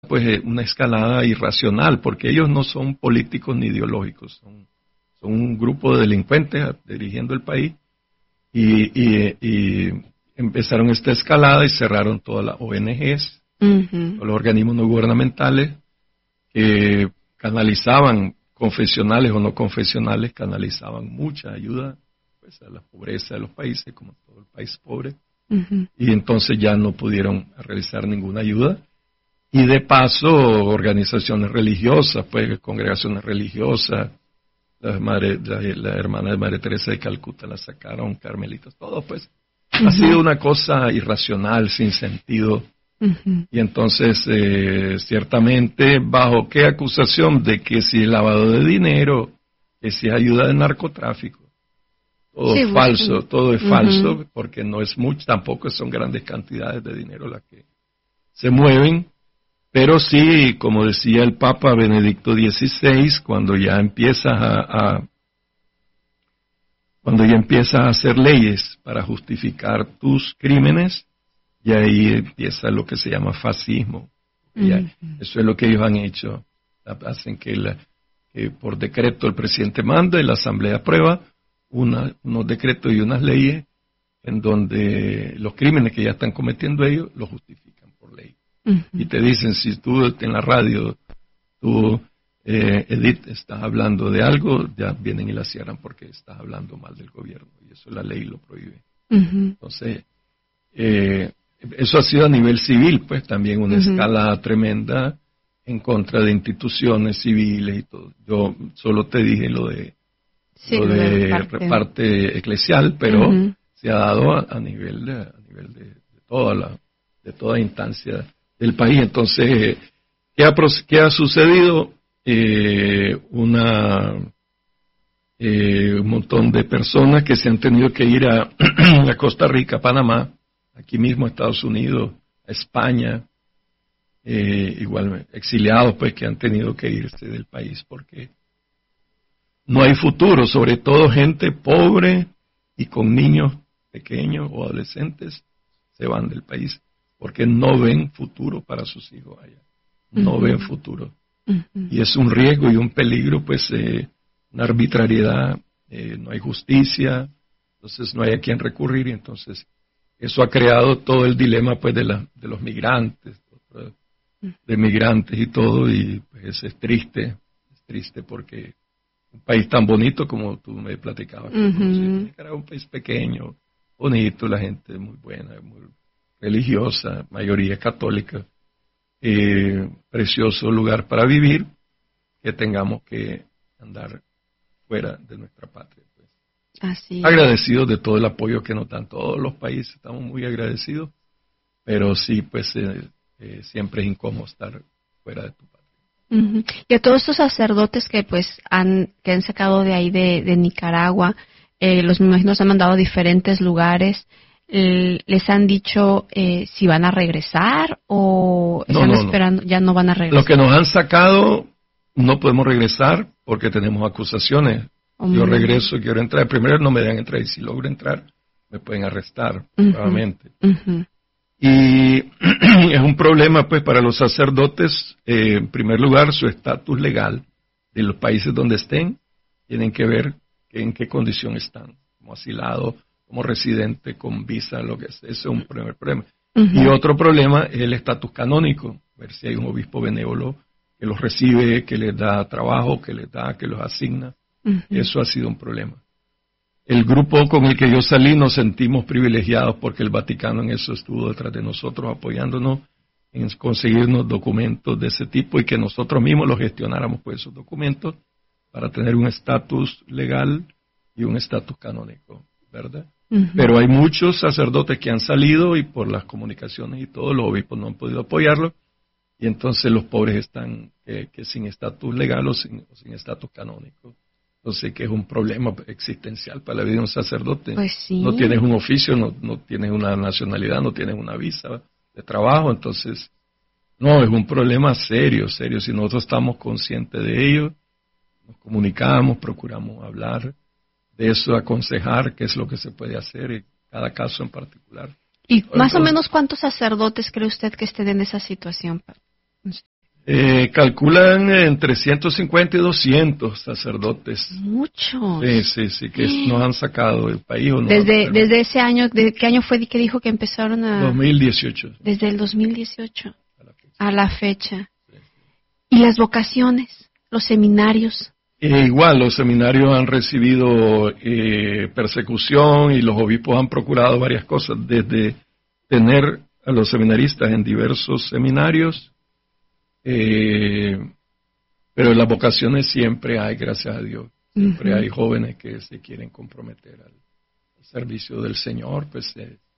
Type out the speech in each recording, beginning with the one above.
pues una escalada irracional, porque ellos no son políticos ni ideológicos, son un grupo de delincuentes dirigiendo el país y empezaron esta escalada y cerraron todas las ONGs, todos los organismos no gubernamentales que canalizaban, confesionales o no confesionales, canalizaban mucha ayuda pues a la pobreza de los países, como todo el país pobre, y entonces ya no pudieron realizar ninguna ayuda. Y de paso, organizaciones religiosas, pues congregaciones religiosas, la hermana de Madre Teresa de Calcuta la sacaron, carmelitas, todo pues. Ha sido una cosa irracional, sin sentido. Y entonces, ciertamente, ¿bajo qué acusación? De que si es lavado de dinero, que si es ayuda de narcotráfico. Todo es falso, todo es falso, porque no es mucho, tampoco son grandes cantidades de dinero las que se mueven. Pero sí, como decía el Papa Benedicto XVI, cuando ya empiezas a hacer leyes para justificar tus crímenes, y ahí empieza lo que se llama fascismo. Eso es lo que ellos han hecho. Hacen que por decreto el presidente manda y la asamblea aprueba unos decretos y unas leyes en donde los crímenes que ya están cometiendo ellos los justifican por ley. Y te dicen, si tú en la radio, Edith, estás hablando de algo, ya vienen y la cierran porque estás hablando mal del gobierno, y eso la ley lo prohíbe. Entonces, eso ha sido a nivel civil, pues también una escala tremenda en contra de instituciones civiles y todo. Yo solo te dije lo de parte eclesial, pero se ha dado a nivel de toda instancia del país. Entonces, ¿qué ha sucedido? Un montón de personas que se han tenido que ir a Costa Rica, a Panamá, aquí mismo a Estados Unidos, a España, igual exiliados pues que han tenido que irse del país porque no hay futuro, sobre todo gente pobre y con niños pequeños o adolescentes se van del país porque no ven futuro para sus hijos allá, no ven futuro. Y es un riesgo y un peligro, pues una arbitrariedad, no hay justicia, entonces no hay a quién recurrir, y entonces eso ha creado todo el dilema pues de los migrantes, de migrantes y todo, y pues es triste porque un país tan bonito como tú me platicabas, era un país pequeño, bonito, la gente muy buena, muy religiosa, mayoría católica, precioso lugar para vivir, que tengamos que andar fuera de nuestra patria. Pues. Así agradecidos de todo el apoyo que nos dan todos los países, estamos muy agradecidos, pero sí, pues siempre es incómodo estar fuera de tu patria. Y a todos estos sacerdotes que pues han sacado de ahí de Nicaragua, los me imagino se han mandado a diferentes lugares. ¿Les han dicho si van a regresar o están esperando? Ya no van a regresar. Lo que nos han sacado no podemos regresar porque tenemos acusaciones. Yo regreso, quiero entrar. Primero no me dejan entrar y si logro entrar me pueden arrestar nuevamente. Y es un problema pues para los sacerdotes, en primer lugar su estatus legal de los países donde estén, tienen que ver en qué condición están, como asilados, como residente, con visa, lo que es. Ese es un primer problema. Y otro problema es el estatus canónico, ver si hay un obispo benévolo que los recibe, que les da trabajo, que los asigna. Eso ha sido un problema. El grupo con el que yo salí nos sentimos privilegiados porque el Vaticano en eso estuvo detrás de nosotros, apoyándonos en conseguirnos documentos de ese tipo y que nosotros mismos los gestionáramos pues esos documentos para tener un estatus legal y un estatus canónico, ¿verdad? Pero hay muchos sacerdotes que han salido y por las comunicaciones y todo, los obispos no han podido apoyarlo y entonces los pobres están que sin estatus legal o sin estatus canónico. Entonces, que es un problema existencial para la vida de un sacerdote. Pues sí. No tienes un oficio, no tienes una nacionalidad, no tienes una visa de trabajo, entonces, no, es un problema serio. Si nosotros estamos conscientes de ello, nos comunicamos, procuramos hablar de eso, aconsejar qué es lo que se puede hacer en cada caso en particular. ¿Y más o menos cuántos sacerdotes cree usted que estén en esa situación? Calculan entre 150 y 200 sacerdotes. Muchos. Sí, que nos han sacado del país. ¿O no? Desde ese año, ¿de qué año fue que dijo que empezaron a...? 2018. Desde el 2018 a la fecha. Sí. ¿Y las vocaciones? ¿Los seminarios? Igual, los seminarios han recibido persecución y los obispos han procurado varias cosas, desde tener a los seminaristas en diversos seminarios, pero en las vocaciones siempre hay, gracias a Dios, siempre hay jóvenes que se quieren comprometer al servicio del Señor, pues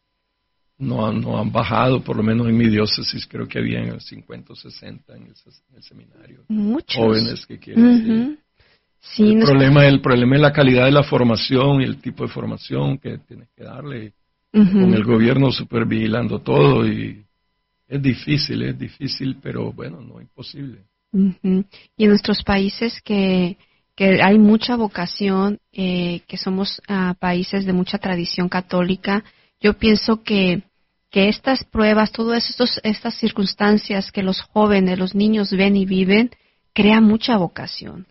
no han bajado, por lo menos en mi diócesis creo que habían 50 o 60 en el seminario. Muchos. Jóvenes que quieren. Sí, el problema es la calidad de la formación y el tipo de formación que tienes que darle, con el gobierno supervigilando todo, y es difícil, pero bueno, no es imposible. Y en nuestros países que hay mucha vocación, que somos países de mucha tradición católica, yo pienso que estas pruebas, todas estas circunstancias que los jóvenes, los niños ven y viven, crea mucha vocación.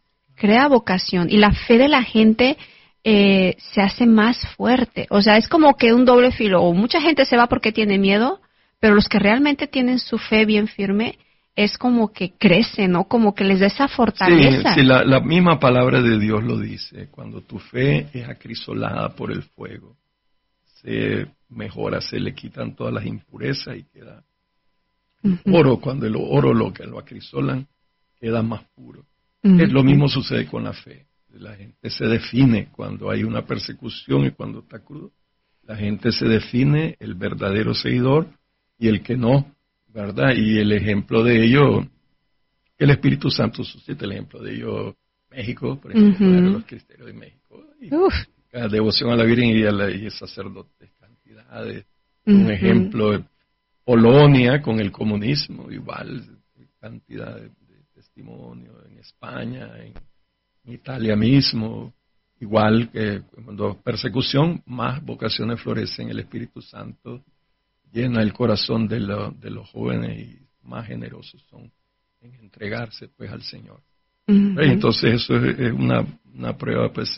Y la fe de la gente se hace más fuerte. O sea, es como que un doble filo. O mucha gente se va porque tiene miedo, pero los que realmente tienen su fe bien firme, es como que crecen, ¿no? Como que les da esa fortaleza. Sí, la misma palabra de Dios lo dice. Cuando tu fe es acrisolada por el fuego, se mejora, se le quitan todas las impurezas y queda oro. Cuando el oro lo acrisolan, queda más puro. Lo mismo sucede con la fe. La gente se define cuando hay una persecución y cuando está crudo. La gente se define, el verdadero seguidor y el que no, ¿verdad? Y el ejemplo de ello, el Espíritu Santo suscita el ejemplo de ello. México, por ejemplo, los cristianos de México. Y la devoción a la Virgen y el sacerdote, cantidades. Un ejemplo, Polonia con el comunismo, igual, cantidad de testimonio, en España, en Italia mismo, igual que cuando persecución, más vocaciones florecen, el Espíritu Santo llena el corazón de los jóvenes y más generosos son en entregarse pues al Señor. Entonces eso es una prueba, pues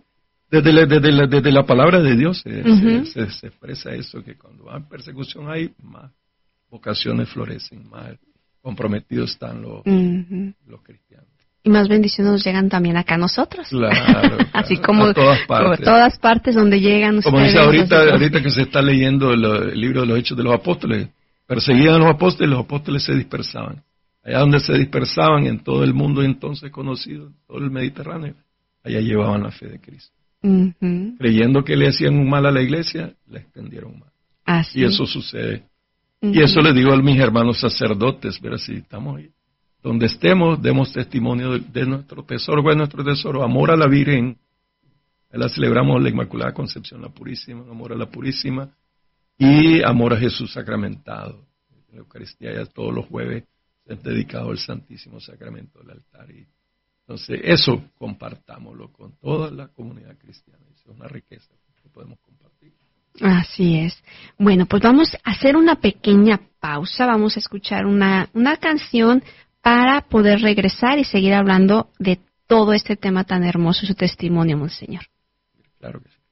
desde la palabra de Dios se expresa eso, que cuando hay persecución hay más vocaciones florecen, más comprometidos están los cristianos. Y más bendiciones nos llegan también acá a nosotros. Claro. Así como a todas partes. Como todas partes donde llegan ustedes. Como dice ahorita que se está leyendo el libro de los Hechos de los Apóstoles, perseguían a los apóstoles se dispersaban. Allá donde se dispersaban en todo el mundo entonces conocido, todo el Mediterráneo, allá llevaban la fe de Cristo. Creyendo que le hacían un mal a la iglesia, le extendieron mal. Así. Y eso sucede. Y eso le digo a mis hermanos sacerdotes, ver si estamos ahí. Donde estemos, demos testimonio de nuestro tesoro. ¿Cuál es nuestro tesoro? Amor a la Virgen. La celebramos la Inmaculada Concepción, la Purísima, amor a la Purísima. Y amor a Jesús sacramentado. La Eucaristía ya todos los jueves es dedicado al Santísimo Sacramento del altar. Y entonces, eso compartámoslo con toda la comunidad cristiana. Eso es una riqueza que podemos compartir. Así es. Bueno, pues vamos a hacer una pequeña pausa. Vamos a escuchar una canción para poder regresar y seguir hablando de todo este tema tan hermoso y su testimonio, Monseñor. Claro que sí.